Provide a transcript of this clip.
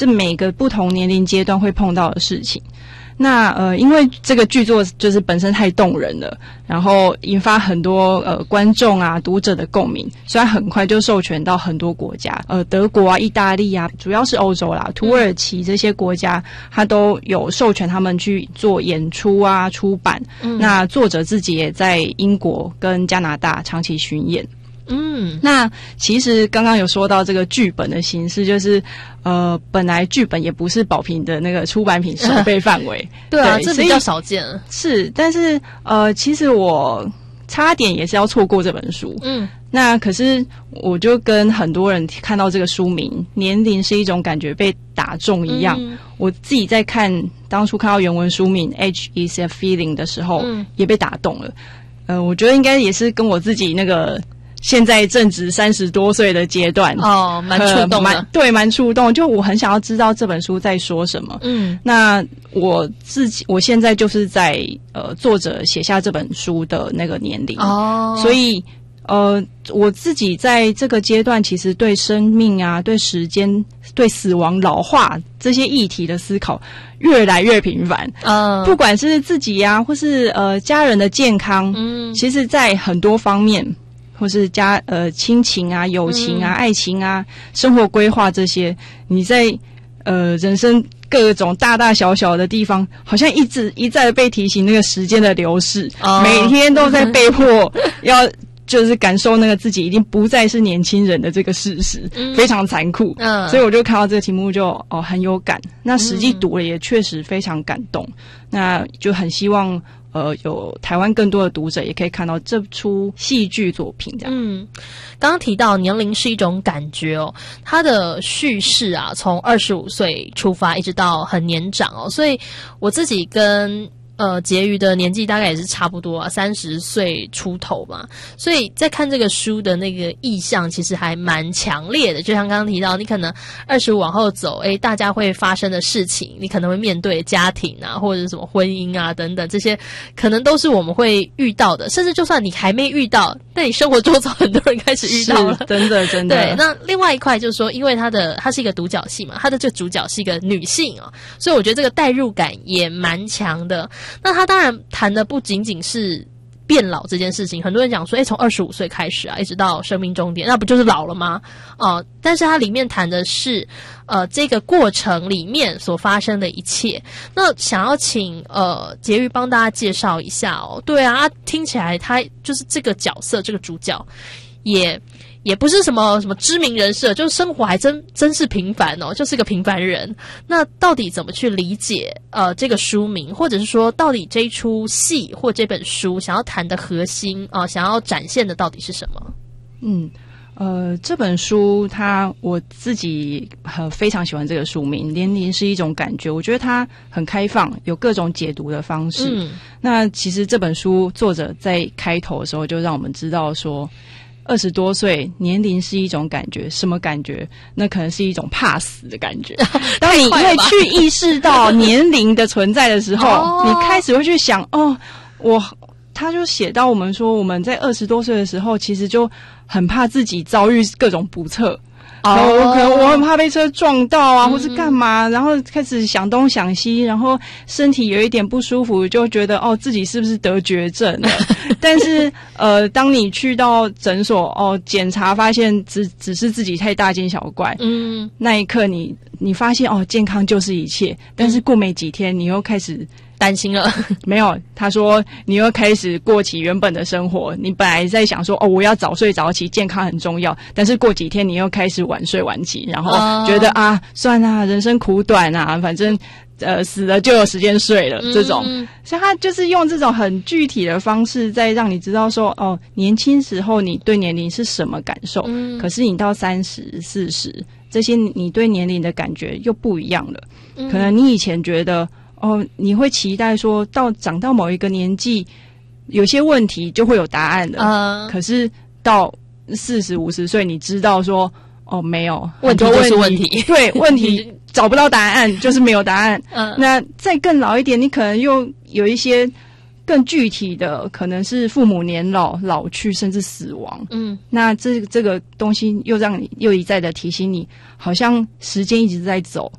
这每个不同年龄阶段会碰到的事情。那因为这个剧作就是本身太动人了，然后引发很多观众啊读者的共鸣，所以很快就授权到很多国家，德国啊、意大利啊，主要是欧洲啦，土耳其这些国家，它都有授权他们去做演出啊、出版。那作者自己也在英国跟加拿大长期巡演。那其实刚刚有说到这个剧本的形式，就是本来剧本也不是宝瓶的那个出版品收费范围。 对啊，这比较少见。 是，但是其实我差点也是要错过这本书。那可是我就跟很多人看到这个书名年龄是一种感觉被打中一样。我自己在当初看到原文书名 Age is a Feeling 的时候，也被打动了。我觉得应该也是跟我自己那个现在正值30多岁的阶段蛮触动的。 对，蛮触动，就我很想要知道这本书在说什么。那我现在就是在作者写下这本书的那个年龄。所以我自己在这个阶段其实对生命啊、对时间、对死亡、老化这些议题的思考越来越频繁。不管是自己啊，或是家人的健康，其实在很多方面，或是亲情啊、友情啊、爱情啊、生活规划这些，你在人生各种大大小小的地方，好像一再的被提醒那个时间的流逝。每天都在被迫要就是感受那个自己已经不再是年轻人的这个事实，非常残酷。所以我就看到这个题目就很有感。那实际读了也确实非常感动。那就很希望有台湾更多的读者也可以看到这出戏剧作品这样。 刚刚提到年龄是一种感觉哦，它的叙事啊，从25岁出发一直到很年长哦，所以我自己跟婕妤的年纪大概也是差不多啊，30岁出头嘛，所以在看这个书的那个意象其实还蛮强烈的。就像刚刚提到，你可能25往后走，大家会发生的事情，你可能会面对家庭啊，或者是什么婚姻啊等等，这些可能都是我们会遇到的，甚至就算你还没遇到，但你生活周遭很多人开始遇到了。 真的。 对，那另外一块就是说，因为它是一个独角戏嘛，它的这个主角是一个女性啊，所以我觉得这个代入感也蛮强的。那他当然谈的不仅仅是变老这件事情，很多人讲说从25岁开始啊一直到生命终点，那不就是老了吗？但是它里面谈的是这个过程里面所发生的一切。那想要请婕妤帮大家介绍一下哦。对啊，听起来他就是这个角色，这个主角也不是什么知名人士，就是生活还真是平凡哦，就是个平凡人。那到底怎么去理解这个书名，或者是说到底这一出戏或这本书想要谈的核心想要展现的到底是什么？ 这本书我自己非常喜欢这个书名，年龄是一种感觉。我觉得它很开放，有各种解读的方式。那其实这本书作者在开头的时候就让我们知道说，20多岁年龄是一种感觉，什么感觉？那可能是一种怕死的感觉。当你会去意识到年龄的存在的时候，你开始会去想，他就写到我们说，我们在20多岁的时候，其实就很怕自己遭遇各种不测。可能我很怕被车撞到啊，或是干嘛，然后开始想东想西，然后身体有一点不舒服，就觉得自己是不是得绝症了？但是当你去到诊所检查，发现只是自己太大惊小怪，那一刻你发现健康就是一切，但是过没几天你又开始担心了。 没有，他说你又开始过起原本的生活。你本来在想说我要早睡早起，健康很重要，但是过几天你又开始晚睡晚起，然后觉得算啦，人生苦短啊，反正死了就有时间睡了，这种。所以他就是用这种很具体的方式在让你知道说年轻时候你对年龄是什么感受，可是你到30、40这些你对年龄的感觉又不一样了。可能你以前觉得你会期待说长到某一个年纪，有些问题就会有答案的。可是到40、50岁，你知道说没有， 问题就是问题。 对，问题找不到答案就是没有答案。那再更老一点，你可能又有一些更具体的，可能是父母年老、老去，甚至死亡。那这个东西又让你又一再的提醒你，好像时间一直在走。